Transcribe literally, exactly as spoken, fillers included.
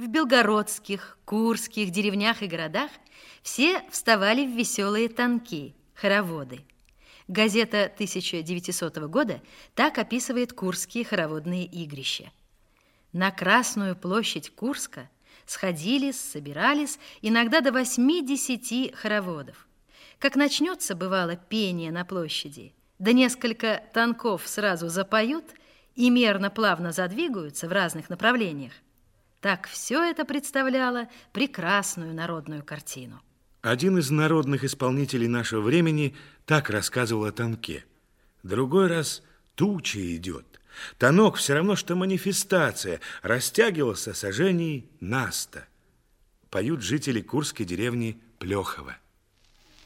в белгородских, курских деревнях и городах все вставали в веселые танки, хороводы. Газета тысяча девятисотого года так описывает курские хороводные игрища. На Красную площадь Курска сходились, собирались иногда до восьми-десяти хороводов. Как начнется, бывало, пение на площади, да несколько танков сразу запоют и мерно плавно задвигаются в разных направлениях, так все это представляло прекрасную народную картину. Один из народных исполнителей нашего времени так рассказывал о танке. Другой раз туча идет. Танок все равно, что манифестация, растягивался сажений на сто. Поют жители курской деревни Плехово.